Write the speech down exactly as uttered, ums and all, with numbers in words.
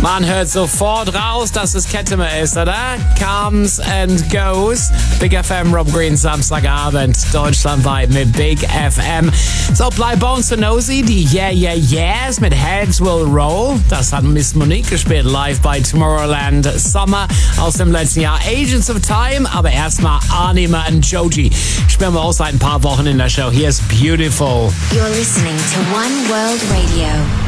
Man hört sofort raus, dass es Kettemer ist, oder? Comes and Goes. Big F M, Rob Green, Samstagabend, deutschlandweit mit Big F M. So, bleib bei uns, Nosy, die Yeah Yeah Yeahs mit Heads Will Roll. Das hat Miss Monique gespielt, live bei Tomorrowland Summer aus dem letzten Jahr. Agents of Time, aber erstmal Anima und Joji. Spielen wir auch seit ein paar Wochen in der Show. Hier ist Beautiful. You're listening to One World Radio.